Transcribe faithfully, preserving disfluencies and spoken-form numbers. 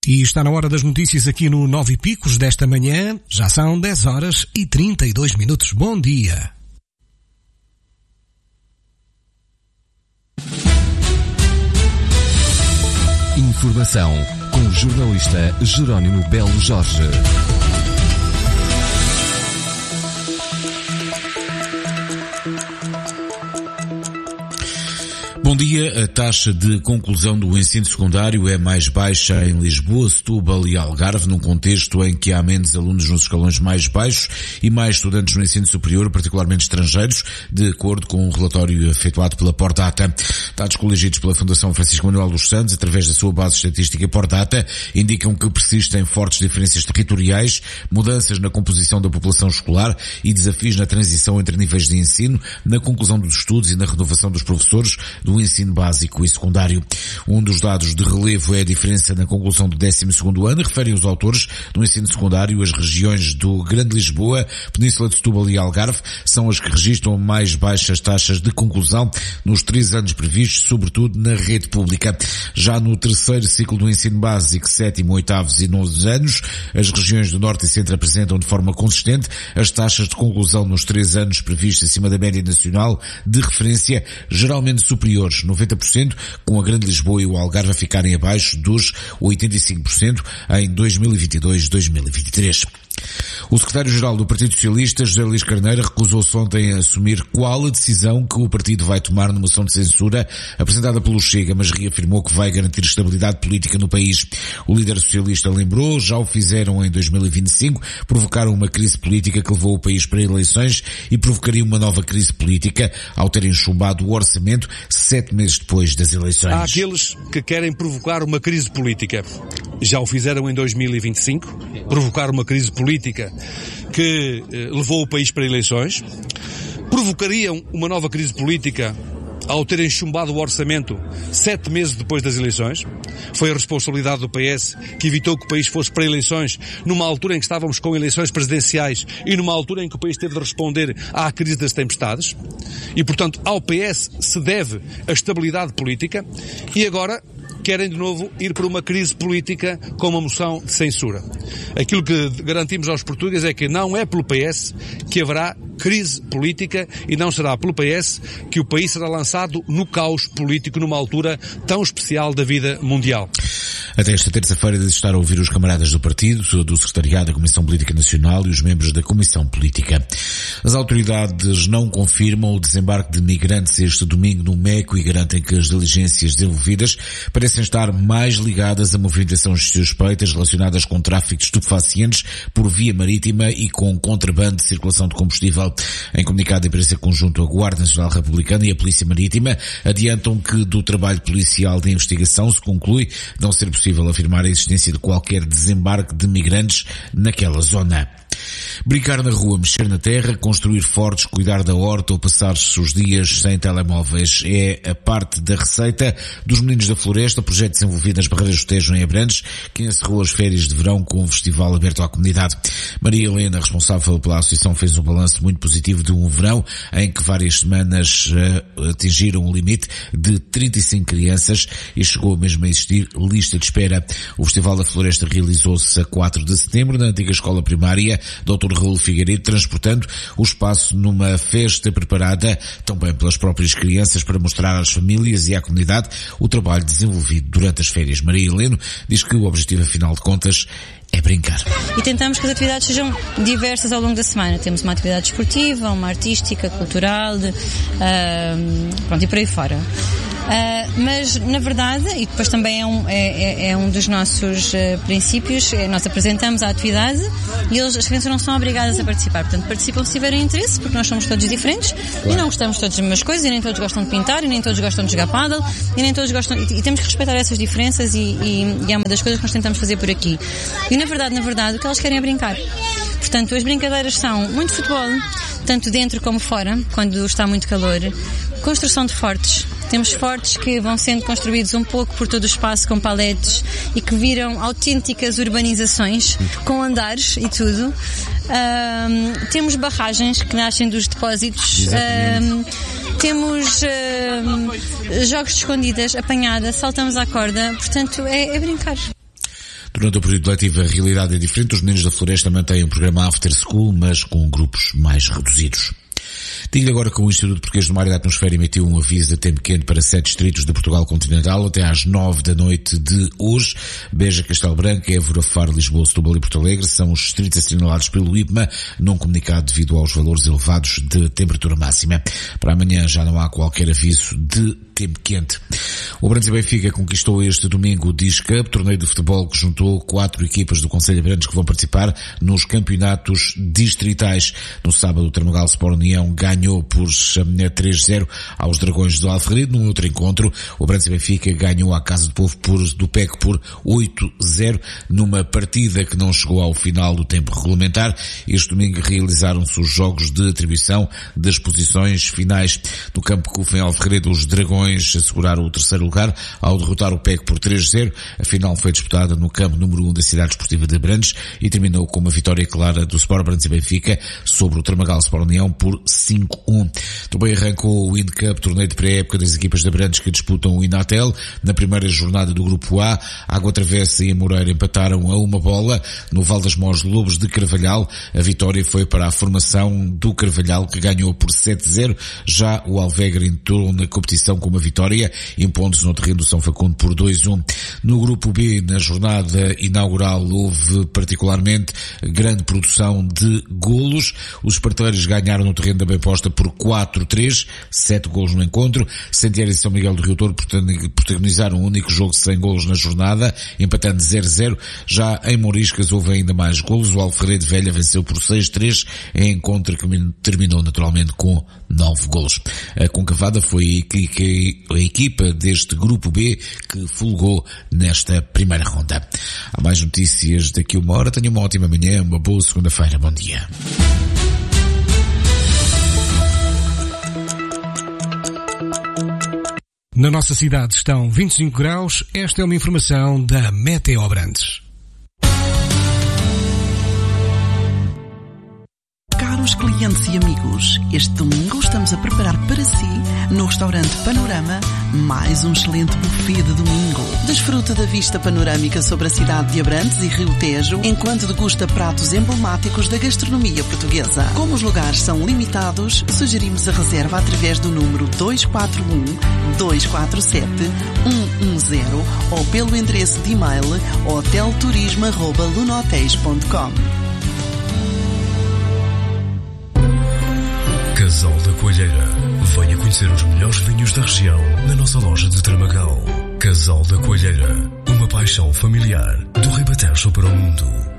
E está na hora das notícias aqui no Nove Picos desta manhã. Já são dez horas e trinta e dois minutos. Bom dia. Informação com o jornalista Jerónimo Belo Jorge. Bom dia. A taxa de conclusão do ensino secundário é mais baixa em Lisboa, Setúbal e Algarve, num contexto em que há menos alunos nos escalões mais baixos e mais estudantes no ensino superior, particularmente estrangeiros, de acordo com um relatório efetuado pela Pordata. Dados coligidos pela Fundação Francisco Manuel dos Santos, através da sua base estatística Pordata, indicam que persistem fortes diferenças territoriais, mudanças na composição da população escolar e desafios na transição entre níveis de ensino, na conclusão dos estudos e na renovação dos professores do ensino básico e secundário. Um dos dados de relevo é a diferença na conclusão do décimo segundo ano, referem os autores do ensino secundário. As regiões do Grande Lisboa, Península de Setúbal e Algarve são as que registram mais baixas taxas de conclusão nos três anos previstos, sobretudo na rede pública. Já no terceiro ciclo do ensino básico, sétimo, oitavos e novos anos, as regiões do Norte e Centro apresentam de forma consistente as taxas de conclusão nos três anos previstos acima da média nacional de referência, geralmente superiores, noventa por cento, com a Grande Lisboa e o Algarve a ficarem abaixo dos oitenta e cinco por cento em dois mil e vinte e dois a dois mil e vinte e três. O secretário-geral do Partido Socialista, José Luís Carneiro, recusou-se ontem a assumir qual a decisão que o partido vai tomar numa moção de censura apresentada pelo Chega, mas reafirmou que vai garantir estabilidade política no país. O líder socialista lembrou, já o fizeram em dois mil e vinte e cinco, provocaram uma crise política que levou o país para eleições e provocaria uma nova crise política ao terem chumbado o orçamento sete meses depois das eleições. Há aqueles que querem provocar uma crise política. Já o fizeram em dois mil e vinte e cinco, provocar uma crise política que eh, levou o país para eleições. Provocariam uma nova crise política ao terem chumbado o orçamento sete meses depois das eleições. Foi a responsabilidade do P S que evitou que o país fosse para eleições numa altura em que estávamos com eleições presidenciais e numa altura em que o país teve de responder à crise das tempestades. E, portanto, ao P S se deve a estabilidade política e agora querem de novo ir para uma crise política com uma moção de censura. Aquilo que garantimos aos portugueses é que não é pelo P S que haverá crise política e não será pelo P S que o país será lançado no caos político numa altura tão especial da vida mundial. Até esta terça-feira de estar a ouvir os camaradas do partido, do Secretariado da Comissão Política Nacional e os membros da Comissão Política. As autoridades não confirmam o desembarque de migrantes este domingo no Meco e garantem que as diligências desenvolvidas parecem estar mais ligadas a movimentações suspeitas relacionadas com tráfico de estupefacientes por via marítima e com contrabando de circulação de combustível. Em comunicado de imprensa conjunto, a Guarda Nacional Republicana e a Polícia Marítima adiantam que do trabalho policial de investigação se conclui não ser possível afirmar a existência de qualquer desembarque de migrantes naquela zona. Brincar na rua, mexer na terra, construir fortes, cuidar da horta ou passar-se os dias sem telemóveis é a parte da receita dos Meninos da Floresta, projeto desenvolvido nas Barreiras do Tejo em Abrantes, que encerrou as férias de verão com um festival aberto à comunidade. Maria Helena, responsável pela associação, fez um balanço muito positivo de um verão em que várias semanas uh, atingiram um limite de trinta e cinco crianças e chegou mesmo a existir lista de espera. O Festival da Floresta realizou-se a quatro de setembro na antiga escola primária doutor Raul Figueiredo, transportando o espaço numa festa preparada também pelas próprias crianças para mostrar às famílias e à comunidade o trabalho desenvolvido durante as férias. Maria Helena diz que o objetivo, afinal de contas, é brincar. E tentamos que as atividades sejam diversas ao longo da semana. Temos uma atividade esportiva, uma artística, cultural, de, uh, pronto, e por aí fora. Uh, mas, na verdade, e depois também é um, é, é um dos nossos uh, princípios, é, nós apresentamos a atividade e eles, as crianças não são obrigadas a participar. Portanto, participam se tiverem interesse, porque nós somos todos diferentes, claro, e não gostamos todos das mesmas coisas, e nem todos gostam de pintar, e nem todos gostam de jogar pádel, e nem todos gostam, e, e temos que respeitar essas diferenças, e, e, e é uma das coisas que nós tentamos fazer por aqui. E, na verdade, na verdade, o que elas querem é brincar. Portanto, as brincadeiras são muito futebol, tanto dentro como fora, quando está muito calor, construção de fortes. Temos fortes que vão sendo construídos um pouco por todo o espaço com paletes e que viram autênticas urbanizações com andares e tudo. Um, temos barragens que nascem dos depósitos. Um, temos um, jogos de escondidas, apanhada, saltamos à corda. Portanto, é, é brincar. Durante o período letivo a realidade é diferente. Os meninos da Floresta mantêm um programa After School, mas com grupos mais reduzidos. Digo-lhe agora que o Instituto Português do Mar e da Atmosfera emitiu um aviso de tempo quente para sete distritos de Portugal continental até às nove da noite de hoje. Beja, Castelo Branco, Évora, Faro, Lisboa, Setúbal e Porto Alegre são os distritos assinalados pelo I P M A, num comunicado devido aos valores elevados de temperatura máxima. Para amanhã já não há qualquer aviso de tempo quente. O Brandes e Benfica conquistou este domingo o Diz Cup, torneio de futebol que juntou quatro equipas do Concelho de Abrantes que vão participar nos campeonatos distritais. No sábado, o Termogal Sport União ganhou por três a zero aos Dragões do Alferredo. Num outro encontro, o Brandes e Benfica ganhou à Casa do Povo por, do P E C por oito a zero, numa partida que não chegou ao final do tempo regulamentar. Este domingo realizaram-se os jogos de atribuição das posições finais. No campo Cufo em Alferredo, os Dragões asseguraram o terceiro lugar ao derrotar o P E C por três a zero. A final foi disputada no campo número um da Cidade Desportiva de Abrantes e terminou com uma vitória clara do Sport Brandes e Benfica sobre o Termogal Sport União por cinco a um. Também arrancou o Wind Cup, torneio de pré-época das equipas de Abrantes que disputam o Inatel. Na primeira jornada do Grupo A, Água Travessa e a Moreira empataram a uma bola. No Val das Mós, Lobos de Carvalhal, a vitória foi para a formação do Carvalhal, que ganhou por sete a zero. Já o Alvegre entrou na competição com uma vitória, impondo-se no terreno do São Facundo por dois a um. No Grupo B, na jornada inaugural, houve particularmente grande produção de golos. Os esparteiros ganharam no terreno da Bem-Posta por quatro a três, sete golos no encontro. Santiago e São Miguel do Rio Douro protagonizaram o único jogo sem golos na jornada, empatando zero a zero. Já em Mouriscas houve ainda mais golos. O Alferredo Velha venceu por seis a três, em encontro que terminou naturalmente com nove golos. A concavada foi a equipa deste Grupo B que folgou nesta primeira ronda. Há mais notícias daqui a uma hora. Tenha uma ótima manhã, uma boa segunda-feira. Bom dia. Na nossa cidade estão vinte e cinco graus. Esta é uma informação da Meteo Abrantes. Caros clientes e amigos, este domingo estamos a preparar para si, no restaurante Panorama, mais um excelente buffet de domingo. Desfruta da vista panorâmica sobre a cidade de Abrantes e Rio Tejo, enquanto degusta pratos emblemáticos da gastronomia portuguesa. Como os lugares são limitados, sugerimos a reserva através do número dois quatro um, dois quatro sete, um um zero ou pelo endereço de e-mail hotelturismo arroba lunotéis ponto com. Casal da Coelheira. Venha conhecer os melhores vinhos da região na nossa loja de Tramagal. Casal da Coelheira. Uma paixão familiar do Ribatejo para o mundo.